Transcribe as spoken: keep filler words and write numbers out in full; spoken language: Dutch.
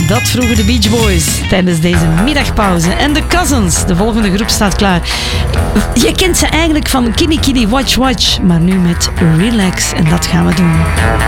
Dat vroegen de Beach Boys tijdens deze middagpauze. En de Cousins, de volgende groep staat klaar. Je kent ze eigenlijk van Kitty Kitty Watch Watch, maar nu met Relax. En dat gaan we doen.